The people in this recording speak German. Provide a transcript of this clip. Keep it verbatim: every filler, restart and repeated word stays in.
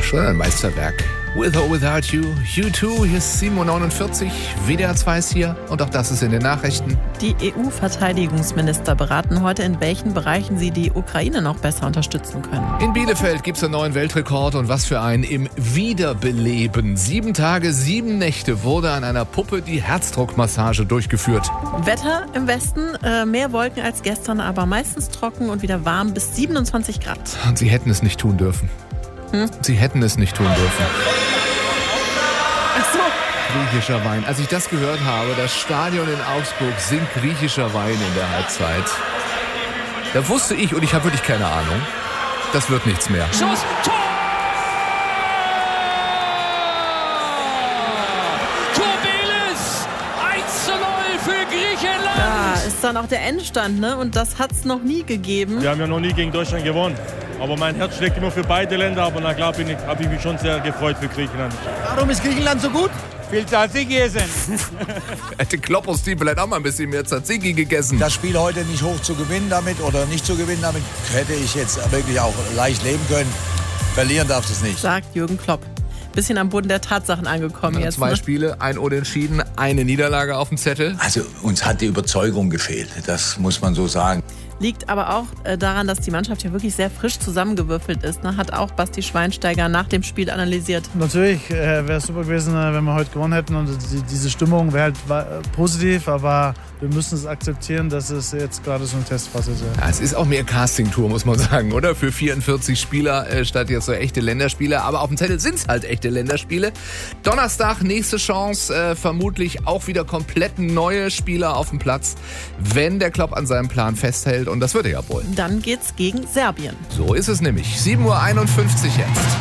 Schon ein Meisterwerk. With or Without You, U zwei, hier ist sieben Uhr neunundvierzig, W D R zwei ist hier und auch das ist in den Nachrichten. Die E U-Verteidigungsminister beraten heute, in welchen Bereichen sie die Ukraine noch besser unterstützen können. In Bielefeld gibt es einen neuen Weltrekord und was für einen im Wiederbeleben. Sieben Tage, sieben Nächte wurde an einer Puppe die Herzdruckmassage durchgeführt. Wetter im Westen, äh, mehr Wolken als gestern, aber meistens trocken und wieder warm bis siebenundzwanzig Grad. Und sie hätten es nicht tun dürfen. Hm? Sie hätten es nicht tun dürfen. Ach so. Griechischer Wein. Als ich das gehört habe, das Stadion in Augsburg singt griechischer Wein in der Halbzeit. Da wusste ich, und ich habe wirklich keine Ahnung, das wird nichts mehr. Schuss, Tor! Kobelis, eins zu null für Griechenland! Da ist dann auch der Endstand, ne? Und das hat's noch nie gegeben. Wir haben ja noch nie gegen Deutschland gewonnen. Aber mein Herz schlägt immer für beide Länder. Aber na klar bin ich, habe ich mich schon sehr gefreut für Griechenland. Warum ist Griechenland so gut? Viel Tzatziki essen. Hätte Klopp aus Team vielleicht auch mal ein bisschen mehr Tzatziki gegessen. Das Spiel heute nicht hoch zu gewinnen damit oder nicht zu gewinnen damit, hätte ich jetzt wirklich auch leicht leben können. Verlieren darf es nicht. Sagt Jürgen Klopp. Bisschen am Boden der Tatsachen angekommen Na, jetzt. Zwei ne? Spiele, ein Unentschieden, eine Niederlage auf dem Zettel. Also uns hat die Überzeugung gefehlt, das muss man so sagen. Liegt aber auch äh, daran, dass die Mannschaft ja wirklich sehr frisch zusammengewürfelt ist. Ne? Hat auch Basti Schweinsteiger nach dem Spiel analysiert. Natürlich äh, wäre es super gewesen, äh, wenn wir heute gewonnen hätten. Und die, diese Stimmung wäre halt äh, positiv, aber wir müssen es akzeptieren, dass es jetzt gerade so eine Testphase ist. Ja, es ist auch mehr Casting-Tour, muss man sagen, oder? Für vierundvierzig Spieler äh, statt jetzt so echte Länderspiele. Aber auf dem Zettel sind es halt echte Länderspiele. Donnerstag, nächste Chance. Äh, vermutlich auch wieder komplett neue Spieler auf dem Platz, wenn der Klopp an seinem Plan festhält. Und das wird er ja wohl. Dann geht's gegen Serbien. So ist es nämlich. sieben Uhr einundfünfzig jetzt.